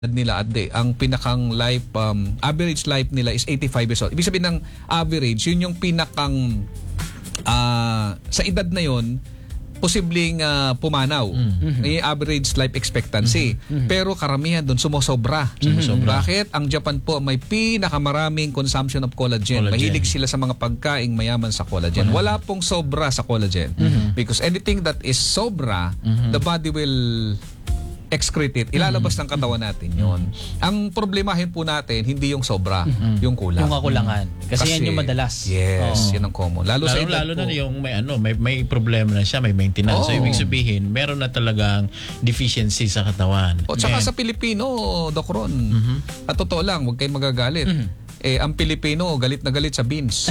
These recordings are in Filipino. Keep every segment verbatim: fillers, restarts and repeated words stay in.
nila at day, ang pinakang life um, average life nila is eighty-five years old. Ibig sabihin ng average, yun yung pinakang uh, sa edad na yun posibleng uh, pumanaw. Mm-hmm. Yung average life expectancy. Mm-hmm. Pero karamihan doon sumosobra. Mm-hmm. Bakit? Ang Japan po may pinakamaraming consumption of collagen. collagen. Mahilig sila sa mga pagkaing mayaman sa collagen. Mm-hmm. Wala pong sobra sa collagen. Mm-hmm. Because anything that is sobra, mm-hmm. the body will excrete it. Ilalabas mm-hmm. ng katawan natin yun. Mm-hmm. Ang problemahin po natin, hindi yung sobra, mm-hmm. yung kulang. Yung kakulangan. Kasi, Kasi yan yung madalas. Yes, oh. Yan ang common. Lalo, lalo sa edad lalo po. na yung may ano, may may problema na siya, may maintenance. Oh. So ibig sabihin, meron na talagang deficiency sa katawan. O tsaka sa Pilipino, Doc Ron. Mm-hmm. At totoo lang, huwag kayong magagalit. Mm-hmm. Eh, ang Pilipino, galit na galit sa beans.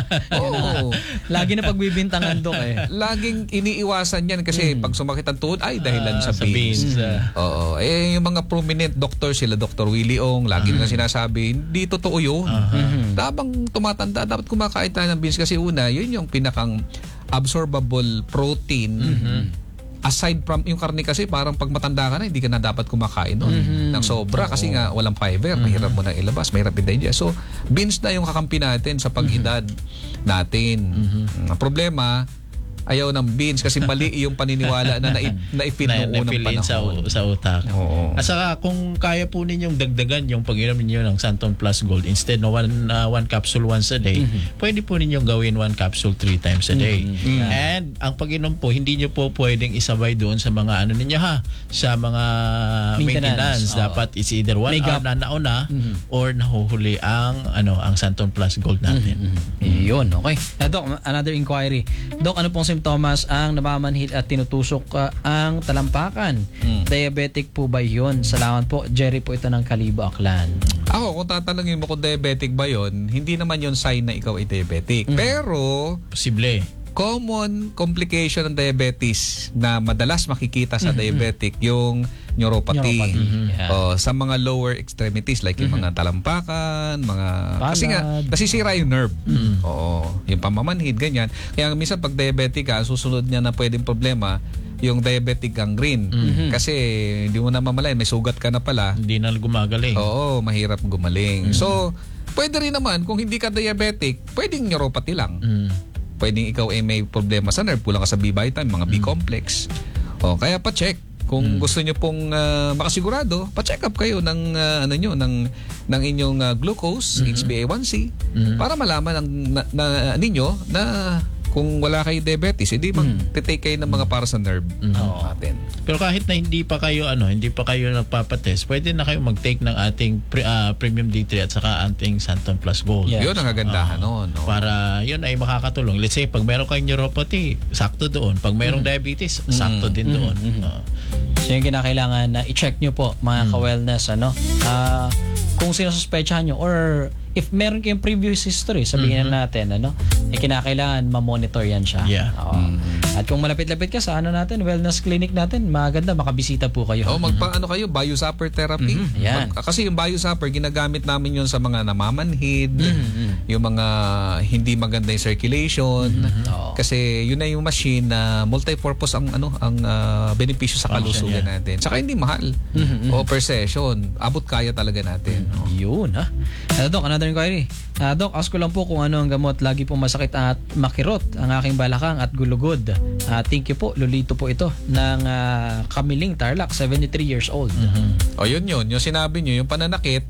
Oo. Lagi na pagbibintangan, Dok, eh. Laging iniiwasan yan kasi mm. pag sumakit ang tuhod, ay dahilan uh, sa, sa beans. beans uh. Oo. Eh, yung mga prominent doctor, sila Doctor Willie Ong, lagi uh-huh. na sinasabi, hindi totoo yun. Uh-huh. Habang tumatanda, dapat kumakain tayo ng beans kasi una, yun yung pinakang absorbable protein. Uh-huh. Aside from yung karne kasi parang pag matanda ka na hindi ka na dapat kumakain nun mm-hmm. ng sobra kasi nga walang fiber, mm-hmm. mahirap mo na ilabas, mahirap i-digest. So beans na yung kakampi natin sa pag-edad mm-hmm. natin. Mm-hmm. Ang problema, ayaw ng beans kasi mali yung paniniwala na naipit na, noong unang panahon. Sa, sa utak. Oo. At saka kung kaya po ninyong dagdagan yung pag-inom ninyo ng Santon Plus Gold instead no one, uh, one capsule once a day, mm-hmm. pwede po ninyong gawin one capsule three times a day. Mm-hmm. Yeah. And ang pag-inom po, hindi nyo po pwedeng isabay doon sa mga ano ninyo ha, sa mga maintenance. maintenance. Dapat it's either one hour na nauna mm-hmm. or nahuhuli ang ano ang Santon Plus Gold natin. Mm-hmm. Yun, okay. Uh, Doc, another inquiry. Doc, ano pong Thomas ang namamanhid at tinutusok uh, ang talampakan. Hmm. Diabetic po ba yun? Salamat po. Jerry po ito ng Kalibo, Aklan. Ako, kung tatanungin mo kung diabetic ba yun, hindi naman yun sign na ikaw ay diabetic. Hmm. Pero, posible. Common complication ng diabetes na madalas makikita sa mm-hmm. diabetic yung neuropathy. neuropathy. Mm-hmm. Yeah. O, sa mga lower extremities like mm-hmm. yung mga talampakan, mga Balad. Kasi nga nasisira yung nerve. Mm-hmm. Oo, yung pamamanhid ganyan. Kaya minsan pag diabetic ka, susunod niya na pwedeng problema yung diabetic gangrene. Mm-hmm. Kasi hindi mo na mamalayan, may sugat ka na pala. Hindi na gumagaling. Oo, mahirap gumaling. Mm-hmm. So, pwede rin naman kung hindi ka diabetic, pwedeng neuropathy lang. Mm-hmm. Pwedeng ikaw ay may problema sa nerve, kulang ka sa B-vitamin, mga B-complex. O, kaya pa-check. Kung mm. gusto niyo pong uh, makasigurado, pa-check up kayo ng uh, ano niyo ng ng inyong uh, glucose, mm-hmm. H b A one C mm-hmm. para malaman ng na, na ninyo na kung wala kayo diabetes, hindi mag-take kayo ng mga para sa nerve mm-hmm. natin. Pero kahit na hindi pa kayo ano, hindi pa kayo nagpapatest, pwede na kayo mag-take ng ating pre, uh, Premium D three at saka ating Santon Plus Gold. Yes. Yun ang kagandahan uh, noon. No? Para yun ay makakatulong. Let's say, pag meron kayong neuropathy, sakto doon. Pag merong mm-hmm. diabetes, sakto mm-hmm. din doon. Mm-hmm. Uh, so yung kinakailangan na i-check nyo po, mga mm-hmm. ka-wellness, ano, uh, kung sinususpetsahan nyo or if meron kayong previous history, sabihin mm-hmm. natin, ano, eh, kinakailangan ma-monitor yan siya. Yeah. Mm-hmm. At kung malapit-lapit ka sa ano natin, wellness clinic natin, maganda, makabisita po kayo. Oh, magpa-ano kayo, biosupper therapy. Mm-hmm. Yan. Mag, kasi yung biosupper, ginagamit namin yun sa mga namamanhid, mm-hmm. yung mga hindi maganda yung circulation. Mm-hmm. Oh. Kasi yun na yung machine na multi-purpose ang ano ang uh, benepisyo sa kalusugan yeah. natin. Saka hindi mahal. Mm-hmm. O per session, abot kaya talaga natin. Mm-hmm. Oh. Yun, ha? Ano, Doc, another inquiry. Uh, Doc, ask ko lang po kung ano ang gamot. Lagi po masakit at makirot ang aking balakang at gulugod. Uh, thank you po. Lolito po ito ng uh, Kamiling Tarlac, seventy-three years old. Mm-hmm. O yun yun. Yung sinabi nyo, yung pananakit,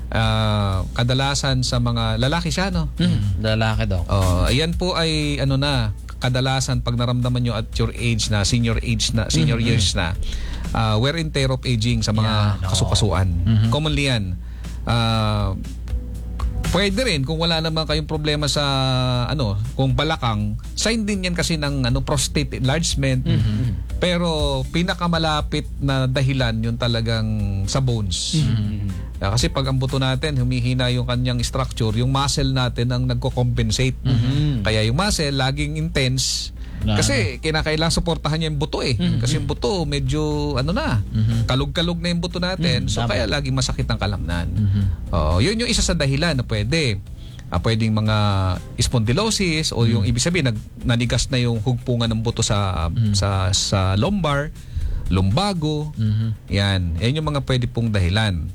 uh, kadalasan sa mga lalaki siya, no? Mm-hmm. Lalaki, Doc. O, ayan po ay ano na, kadalasan pag naramdaman nyo at your age na, senior age na, senior mm-hmm. years na, uh, wear and tear of aging sa mga yeah, no. kasukasuan. Mm-hmm. Commonly yan. Uh, Pwede rin kung wala naman kayong problema sa ano, kung balakang, sign din yan kasi ng ano prostate enlargement. Mm-hmm. Pero pinakamalapit na dahilan yun talagang sa bones. Mm-hmm. Kasi pag ang buto natin humihina yung kanyang structure, yung muscle natin ang nagko-compensate. Mm-hmm. Kaya yung muscle laging intense. Na, kasi kinakailangan suportahan niya yung buto eh. Mm-hmm. Kasi yung buto medyo ano na, mm-hmm. kalug-kalug na yung buto natin. Mm-hmm. So Tama. Kaya laging masakit ang kalamnan. Mm-hmm. Oh, yun yung isa sa dahilan na pwede. Uh, pwedeng mga spondylosis o yung mm-hmm. ibig sabihin nag, nanigas na yung hugpungan ng buto sa mm-hmm. sa sa lumbar. lumbago. Mhm. Yan. Yan yung mga pwede pong dahilan.